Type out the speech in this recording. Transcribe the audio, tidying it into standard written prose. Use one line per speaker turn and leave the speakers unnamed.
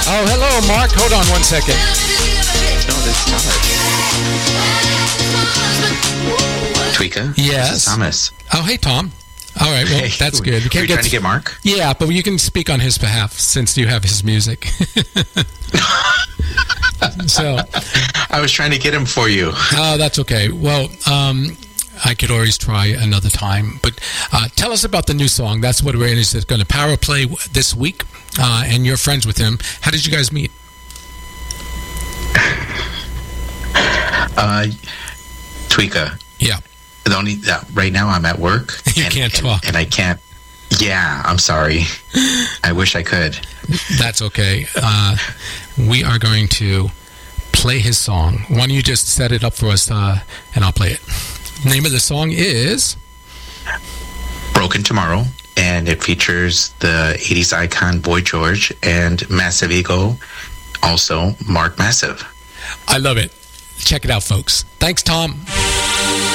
Oh, hello, Mark. Hold on one second.
No, that's Thomas. Tweeka?
Yes.
This is Thomas.
Oh, hey, Tom. All right, well, that's good.
Are you trying to get Mark?
Yeah, but you can speak on his behalf since you have his music. So,
I was trying to get him for you.
oh, that's okay. Well, I could always try another time. But tell us about the new song. That's what we're interested in. Going to power play this week, and you're friends with him. How did you guys meet?
Tweeka.
Yeah.
The only right now I'm at work.
You can't talk.
And I can't. Yeah, I'm sorry. I wish I could.
That's okay. We are going to play his song. Why don't you just set it up for us, and I'll play it. The name of the song is
Broken Tomorrow, and it features the 80s icon Boy George and Massive Ego, also Mark Massive.
I love it. Check it out, folks. Thanks, Tom.